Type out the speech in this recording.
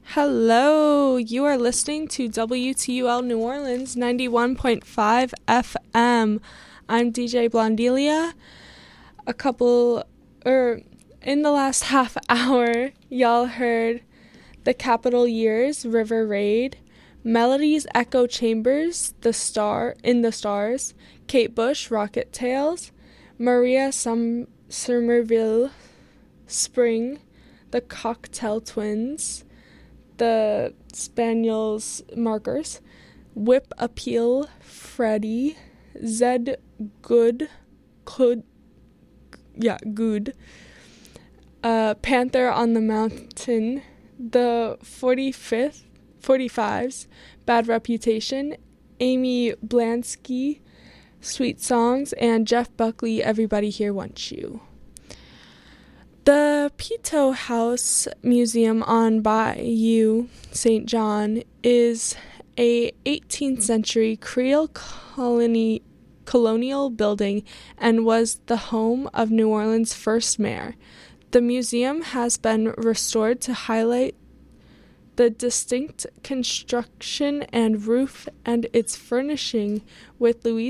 Hello, you are listening to WTUL New Orleans 91.5 FM. I'm DJ Blondelia. In the last half hour, y'all heard The Capitol Years, River Raid, Melody's Echo Chambers, In the Stars, Kate Bush, Rocket Tales, Maria Somerville, Spring, The Cocktail Twins, The Spaniels Markers, Whip Appeal, Freddie, Zed Good, Panther on the Mountain, the 45s, Bad Reputation, Amy Blansky, Sweet Songs, and Jeff Buckley, Everybody Here Wants You. The Pito House Museum on Bayou St. John is a 18th century Creole colonial building and was the home of New Orleans' first mayor. The museum has been restored to highlight the distinct construction and roof and its furnishing with